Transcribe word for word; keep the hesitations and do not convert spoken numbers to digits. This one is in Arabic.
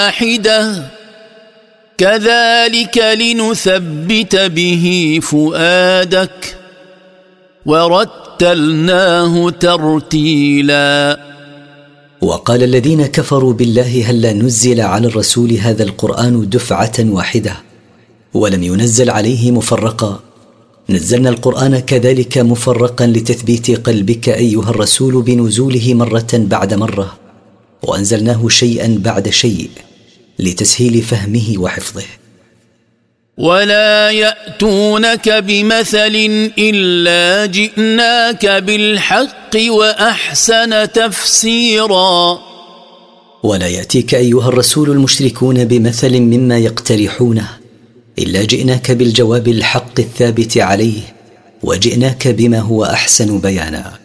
واحدة كذلك لنثبت به فؤادك ورتلناه ترتيلا. وقال الذين كفروا بالله هل نزل على الرسول هذا القرآن دفعة واحدة ولم ينزل عليه مفرقا؟ نزلنا القرآن كذلك مفرقا لتثبيت قلبك أيها الرسول بنزوله مرة بعد مرة، وأنزلناه شيئا بعد شيء لتسهيل فهمه وحفظه. ولا يأتونك بمثل إلا جئناك بالحق وأحسن تفسيرا. ولا يأتيك أيها الرسول المشركون بمثل مما يقترحونه إلا جئناك بالجواب الحق الثابت عليه، وجئناك بما هو أحسن بيانا.